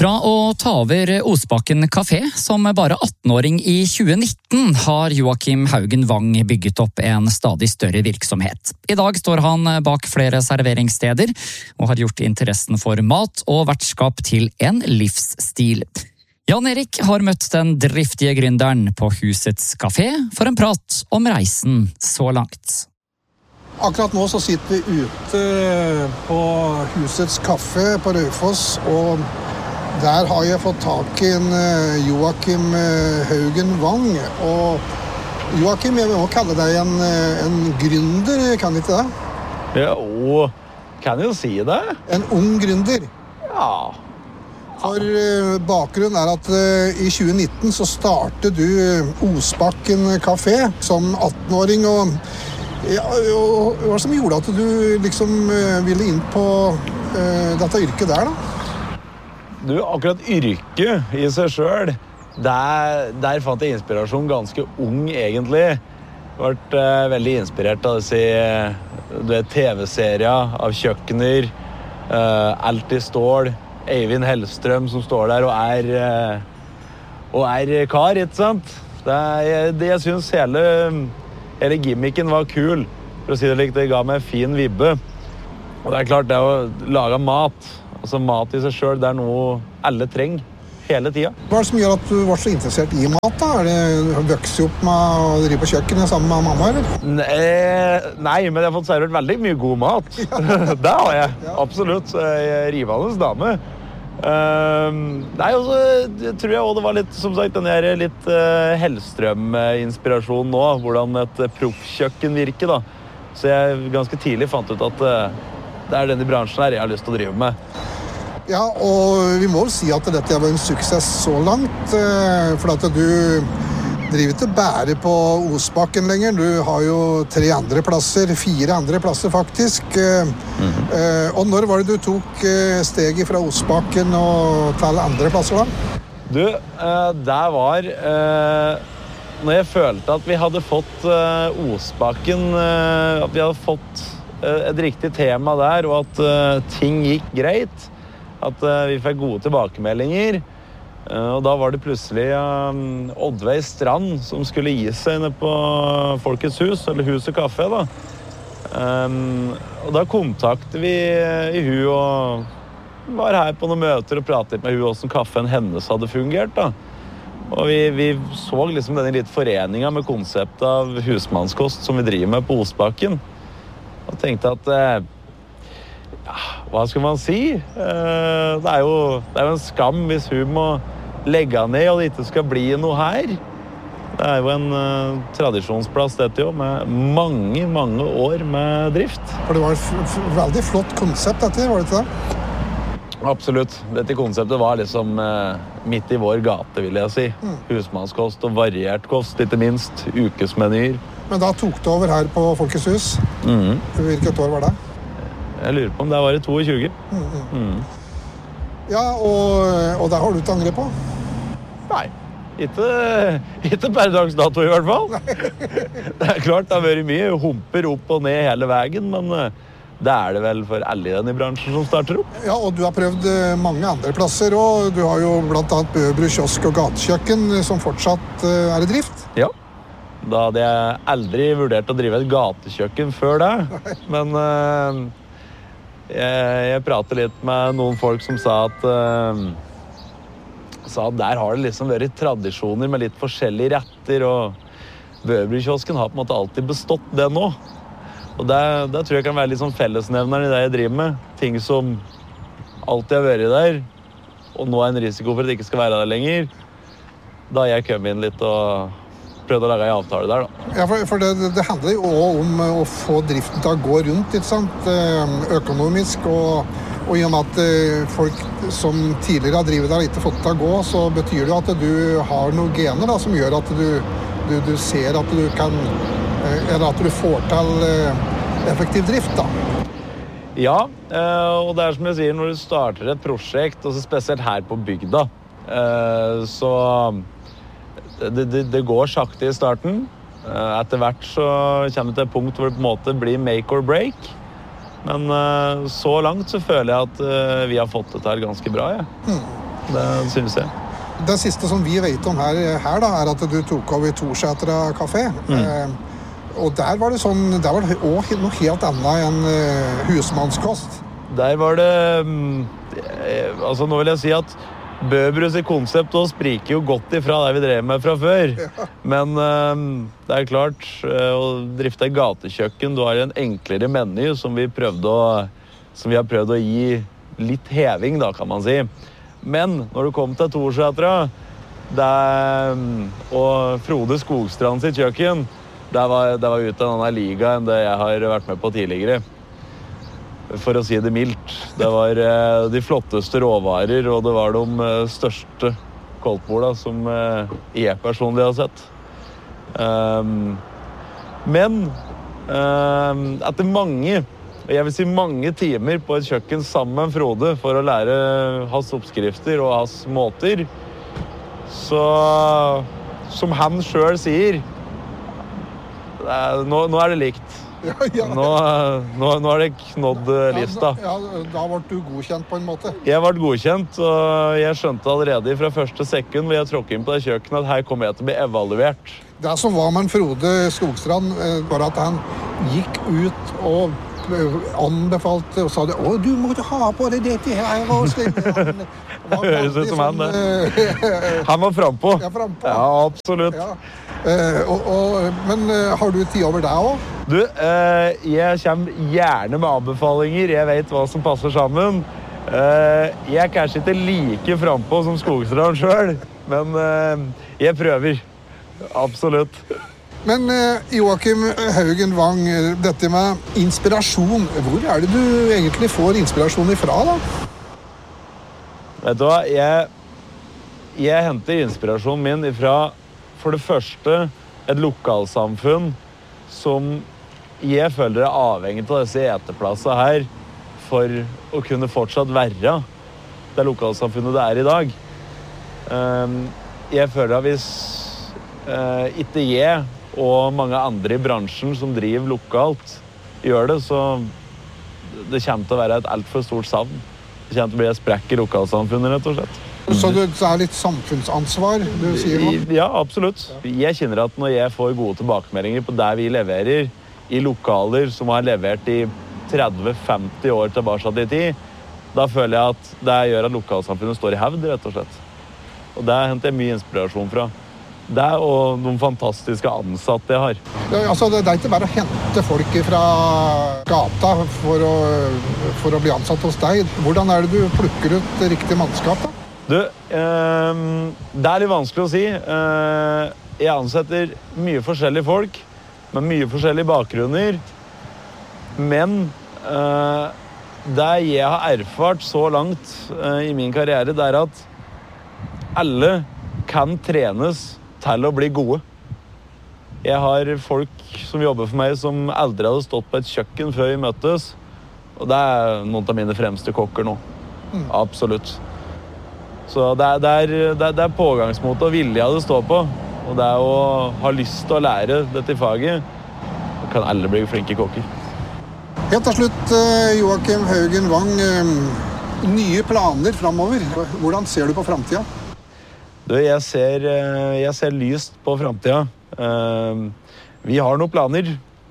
Fra å ta over Osbakken Café som bare 18-åring i 2019 har Joakim Haugen Wang bygget opp en stadig større virksomhet. I dag står han bak flere serveringssteder og har gjort interessen for mat og vertskap til en livsstil. Jan Erik har møtt den driftige gründeren på Husets Café for en prat om reisen så langt. Akkurat nå så sitter vi ute på Husets Café på Raufoss, og der har jeg fått tak i en Joakim Haugen Wang. Og Joakim, jeg må kalle deg en gründer, kan ikke det? Jo, kan jo si det. En ung gründer. Ja. For bakgrunnen er at i 2019 så startet du Osbakken Café som 18-åring, og hva var det som gjorde at du liksom ville inn på dette yrket der da? Du, akkurat yrket i seg selv, der fant jeg inspirasjon ganske ung egentlig. Jeg har vært veldig inspirert av disse TV-serier av kjøkkener, Alt i stål, Eivind Hellstrøm som står der og er kar, ikke sant? Jeg synes hele gimmicken var kul, for å si det likt, det ga meg fin vibbe. Og det er klart, det å lage mat, altså mat i seg selv, det er noe alle trenger hele tiden. Hva er det som gjør at du var så interessert i mat da? Er det vokst opp med å drive på kjøkkenet sammen med mamma, eller? Nei, men jeg har fått servert veldig mye god mat. Det har jeg, absolutt. Jeg er rivende dame. Nei, og så tror jeg også det var litt, som sagt, den der litt Hellstrøm-inspirasjon nå, hvordan et proffkjøkken virker da. Så jeg ganske tidlig fant ut at det er denne bransjen her jeg har lyst til å drive med. Ja, og vi må vel si at dette var en suksess så langt, for at du driver ikke bare på Osbakken lenger. Du har jo 4 andre plasser faktisk. Og når var det du tok steget fra Osbakken og til andre plasser da? Du, der var når jeg følte at vi hadde fått Osbakken, at vi hadde fått et riktig tema der, og at ting gikk greit, at vi fikk gode tilbakemeldinger. Og da var det plutselig Oddveig Strand som skulle gi seg ned på Folkets Hus, eller Huset Café da. Og da kontaktet vi i hun og var her på noen møter og pratet med hun hvordan kaffen hennes hadde fungert da. Og vi så liksom denne litt foreningen med konseptet av husmannskost som vi driver med på Osbakken. Og tenkte at hva skal man si? Det er jo en skam hvis hun må legge ned og det ikke skal bli noe her. Det er jo en tradisjonsplass dette jo, med mange år med drift. For det var et veldig flott konsept dette, var det ikke det? Absolutt. Dette konseptet var liksom midt i vår gate, vil jeg si. Husmannskost og variert kost, ikke minst. Ukesmenyer. Men da tok du over her på Folkets Hus. Hvilket år var det? Jeg lurer på om det var i 22. Ja, og det har du ikke angret på? Nei, ikke per dags dato i hvert fall. Det er klart det har vært mye humper opp og ned hele veien, men det er det vel for alle i denne bransjen som starter opp. Ja, og du har prøvd mange andre plasser, og du har jo blant annet Bøbru kiosk og gatekjøkken som fortsatt er i drift. Ja. Da hadde jeg aldri vurdert å drive et gatekjøkken før det, men jeg pratet litt med noen folk som sa at der har det liksom vært tradisjoner med litt forskjellige retter, og Bøbru-kiosken har på en måte alltid bestått det nå. Og det tror jeg kan være litt sånn fellesnevneren i det jeg driver med. Ting som alltid har vært der, og nå er en risiko for at det ikke skal være der lenger. Da jeg kom inn litt og prøvde å lage en avtale der da. Ja, for det handler jo også om å få driften til å gå rundt, ikke sant? Økonomisk, og i og med at folk som tidligere har drivet der ikke fått til å gå, så betyr det at du har noen gener da, som gjør at du ser at du kan, eller at du får til effektiv drift da. Ja, og det er som jeg sier, når du starter et prosjekt, og så spesielt her på bygda, så det går sakte i starten. Etter hvert så kommer det til et punkt hvor det på en måte blir make or break. Men så langt så føler jeg at vi har fått det til ganske bra, ja. det synes jeg. Det siste som vi vet om her da, at du tok over Torsetra kafé. Og der var det også noe helt annet enn husmannskost. Der var det, altså nå vil jeg si at Bøbrus i konsept også spriker jo godt ifra det vi drev med fra før. Ja. Men det klart, å drifte et gatekjøkken, du har en enklere meny som vi har prøvd å gi litt heving da, kan man si. Men når du kom til Torsetra, og Frode Skogstrand sitt kjøkken, det var ut av en annen liga enn det jeg har vært med på tidligere. For å si det mildt. Det var de flotteste råvarer, og det var de største koldtborda som jeg personlig har sett. Men etter jeg vil si mange timer på et kjøkken sammen med Frode for å lære hans oppskrifter og hans måter, så som han selv sier, nå det likt. Ja. Nå det knådd lista. Ja, da ble du godkjent på en måte. Jeg ble godkjent, og jeg skjønte allerede fra første sekund hvor jeg tråkket inn på det kjøkkenet at her kommer jeg til å bli evaluert. Det som var med Frode Skogstrand var at han gikk ut og anbefalte og sa det, du må ha på deg dette her. Det høres ut som han. Han var frempå. Ja, absolutt. Ja. Men har du tid over deg også? Du, jeg kommer gjerne med anbefalinger. Jeg vet hva som passer sammen. Jeg kanskje ikke like frempå som Skogstrand selv, men jeg prøver. Absolutt. Men Joakim Haugen Wang, dette med inspirasjon, hvor det du egentlig får inspirasjon ifra da? Vet du hva, jeg henter inspirasjonen min ifra, for det første, et lokalsamfunn som jeg føler avhengig av disse eteplassene her for å kunne fortsatt være det lokalsamfunnet det i dag. Jeg føler at hvis ikke jeg og mange andre i bransjen som driver lokalt gjør det, så det kommer til å være et alt for stort savn. Det kommer til å bli en sprekk i lokalsamfunnet, rett og slett. Så det litt samfunnsansvar, du sier nå? Ja, absolutt. Jeg kjenner at når jeg får gode tilbakemeldinger på det vi leverer i lokaler som har levert i 30-50 år tilbake i tid, da føler jeg at det gjør at lokalsamfunnet står i hevd, rett og slett. Og det henter jeg mye inspirasjon fra. Det og noen fantastiske ansatte jeg har. Ja, altså, det ikke bare å hente folk fra gata for å bli ansatt hos deg. Hvordan det du plukker ut riktig mannskap da? Du, det litt vanskelig å si. Jeg ansetter mye forskjellige folk, med mye forskjellige bakgrunner. Men det jeg har erfart så langt i min karriere, det at alle kan trenes til å bli gode. Jeg har folk som jobber for meg som aldri hadde stått på et kjøkken før vi møttes, og det noen av mine fremste kokker nå. Absolutt. Så det pågangsmot og vilje det står på, og det å ha lyst til å lære dette faget, kan alle bli flinke kokker. Helt til slutt, Joakim Haugen Wang, nye planer fremover. Hvordan ser du på fremtiden? Du, jeg ser lyst på fremtiden. Vi har noen planer.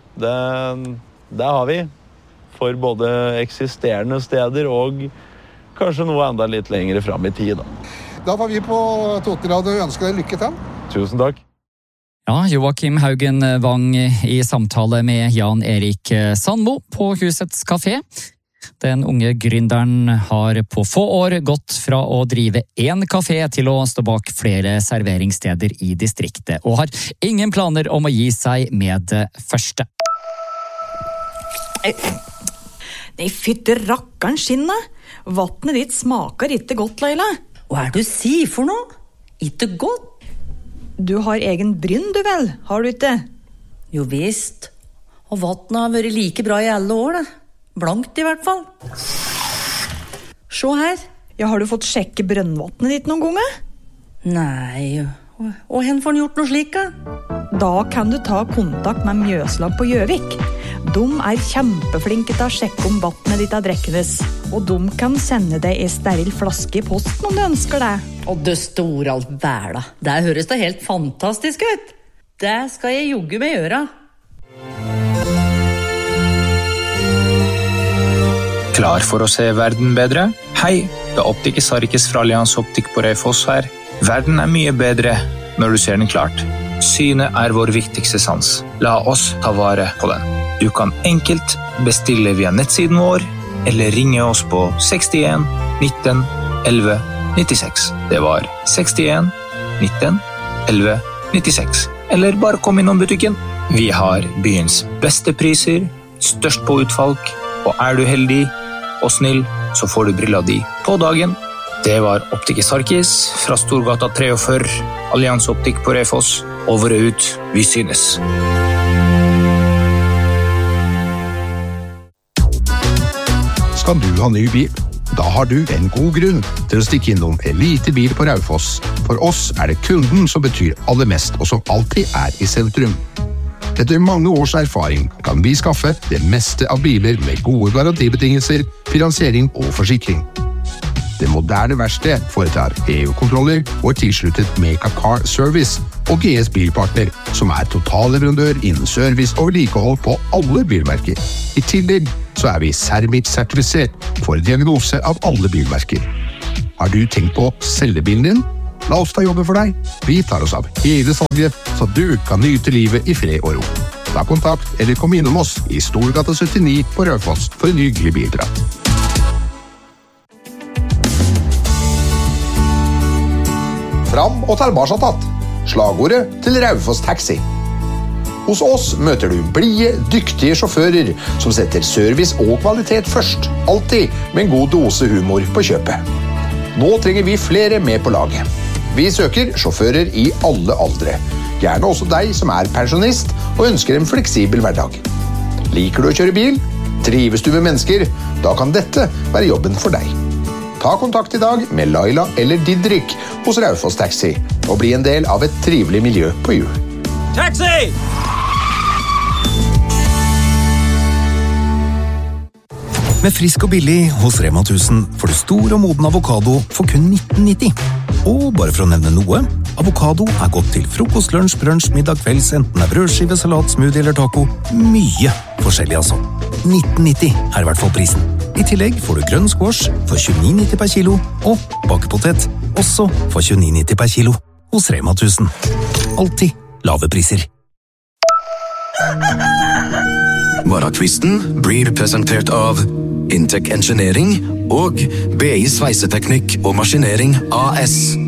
Det har vi. For både eksisterende steder og kanskje noe enda litt lengre frem i tid. Da får vi på Toteradio ønske deg lykke til. Tusen takk. Ja, Joakim Haugen Wang i samtale med Jan Erik Sandmo på Husets Café. Den unge gründeren har på få år gått fra å drive en kafé til å stå bak flere serveringssteder i distriktet, og har ingen planer om å gi seg med det første. Nei, fytte rakkeren skinna. Vattnet ditt smaker ikke godt, Leila. Hva du sier for noe? Ikke godt? Du har egen brynn, du vel, har du ikke? Jo visst. Og vattnet har vært like bra i alle år, da. Blankt i hvert fall. Se her. Ja, har du fått sjekke brønnvattnet ditt noen ganger? Nei, og hen får han gjort noe slik, da? Da kan du ta kontakt med Mjøslag på Gjøvik. De kjempeflinke til å sjekke om vattnet ditt drekkende, og de kan sende deg en steril flaske I posten om du ønsker det. Og det store alt væla. Det høres da helt fantastisk ut. Det skal jeg jogge med gjøre. Klar for å se verden bedre? Hei, det Optiker Sarkis fra Allianz Optik på Raufoss her. Verden mye bedre når du ser den klart. Synet vår viktigste sans. La oss ta vare på den. Du kan enkelt bestille via nettsiden vår, eller ringe oss på 61 19 11 96. Det var 61 19 11 96. Eller bare kom innom butikken. Vi har byens beste priser, størst på utvalg, og du heldig og snill, så får du brilla di på dagen. Det var Optiker Sarkis fra Storgata 43, Allianz Optik på Raufoss. Over og ut, vi synes. Skal du ha ny bil? Da har du en god grunn til å stikke innom Elite Bil på Raufoss. For oss det kunden som betyr aller mest, og som alltid I sentrum. Etter mange års erfaring kan vi skaffe det meste av biler med gode garantibetingelser, finansiering og forsikring. Det moderne verksted foretar EU-kontroller og tilsluttet Meka Car Service og GS Bilpartner, som totalleverandør innen service og vedlikehold på alle bilmerker. I tillegg så vi Cermit-sertifisert for diagnose av alle bilmerker. Har du tenkt på å selge bilen din? La oss ta jobben for deg. Vi tar oss av hele salget, så du kan nyte livet I fred og ro. Ta kontakt eller kom innom oss I Storgata 79 på Raufoss for en hyggelig bilprat. Fram og tilbake tatt. Slagordet til Raufoss Taxi. Hos oss møter du blide, dyktige sjåfører som setter service og kvalitet først, alltid med en god dose humor på kjøpet. Nå trenger vi flere med på laget. Vi søker sjåfører I alle aldre, gjerne også deg som pensjonist og ønsker en fleksibel hverdag. Liker du å kjøre bil? Trives du med mennesker? Da kan dette være jobben for deg. Ta kontakt I dag med Laila eller Didrik hos Raufoss Taxi og bli en del av et trivelig miljø på hjul. Taxi! Med frisk og billig hos Rema 1000 får du stor og moden avokado for kun 19,90. Og bare for å nevne noe, avokado godt til frokost, lunsj, brunch, middag, kvelds, enten brødskive, salat, smoothie eller taco. Mye forskjellig altså. 19,90 I hvert fall prisen. I tillegg får du grønn squash for 29,90 per kilo, og bakepotet også for 29,90 per kilo. Hos Rema 1000. Alltid lave priser. Morgenkvisten blir presentert av Intec Engineering og BI Sveiseteknikk og Maskinering AS.